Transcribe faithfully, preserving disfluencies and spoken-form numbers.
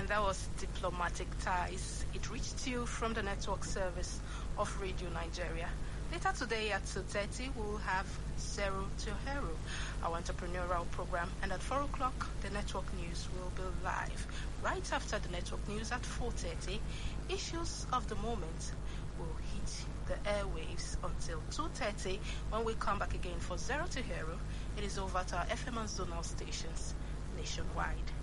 And that was Diplomatic Ties. It reached you from the network service of Radio Nigeria. Later today at two thirty, we'll have Zero to Hero, our entrepreneurial program. And at four o'clock, the network news will be live. Right after the network news at four thirty, issues of the moment will hit the airwaves until two thirty. When we come back again for Zero to Hero, it is over to our F M and zonal stations nationwide.